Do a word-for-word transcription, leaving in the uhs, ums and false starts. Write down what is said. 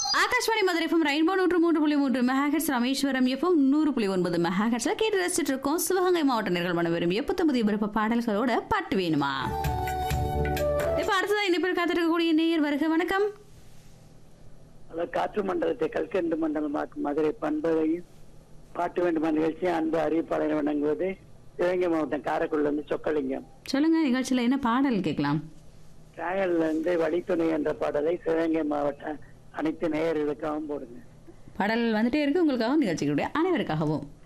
Akashvani Madurai FM rainbow நூற்று மூன்று புள்ளி மூன்று மெகாஹெட்ஸ், ராமேஸ்வரம் எஃப்எம் நூறு புள்ளி ஒன்பது மெகாஹெட்ஸ்ல கேட்டு ரசிச்சுட்டு இருக்கோம். சிவகங்கை மாவட்ட நேர்கள் மன விரும்பிய புத்தம்புதிய விருப்ப பாடல்களோட பாட்டு வேணுமா? இப்ப அடுத்ததான் இந்த பேர் காத்திருக்கக்கூடிய நேயர் வருக. வணக்கம். காற்று மண்டலத்தை கல்கண்டு மண்டலமாக்கும் மதுரை பண்பதையும் பாட்டு வேண்டுமா நிகழ்ச்சியை அன்பு அறிவிப்பாளர் வழங்குவது சிவகங்கை மாவட்டம் காரைக்குடில இருந்து சொக்கலிங்கம். சொல்லுங்க, நிகழ்ச்சியில என்ன பாடல் கேட்கலாம்? டிராகன்ல இருந்து வழித்துணை என்ற பாடலை சிவகங்கை மாவட்ட அனைத்து நேயர்களுக்காகவும் போடுங்க. பாடல் வந்துட்டே இருக்கு உங்களுக்காகவும், நிகழ்ச்சிகளுடைய அனைவருக்காகவும்.